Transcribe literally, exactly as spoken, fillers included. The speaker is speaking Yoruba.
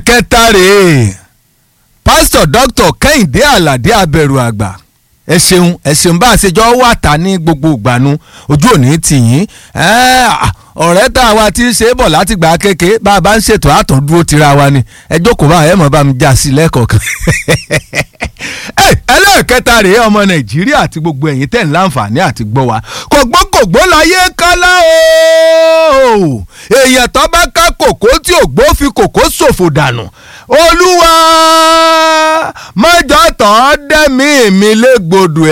ẹlẹ́ẹ̀kẹta rèé pásítọ̀ dr kẹ́hìndé àlàdé abẹ̀rù àgbà ẹ ṣeun ẹ ṣeun bá a ṣe jọ wà ta ní gbogbo ìgbàanu ojú òní tì yín ọ̀rẹ́ tá a wa ti ṣe é bọ̀ láti gbà kéke bá a bá ń ṣètò àtọ̀ dúró tira wa ni ẹ jókòó bá ẹ mọ̀ bá mi já sí lẹ́kọ̀ọ̀kan. ẹlẹ́ẹ̀kẹta rèé ọmọ nàìjíríà àti gbogbo ẹ̀yin tẹ̀ ń láǹfààní àti gbọ́ wa kògbókògbó láyé kálá o èèyàn tó bá ká kòkó tí ògbó fi kòkó ṣòfò dànù olúwa mọ́jọ́ tán dẹ́mi mi légbodò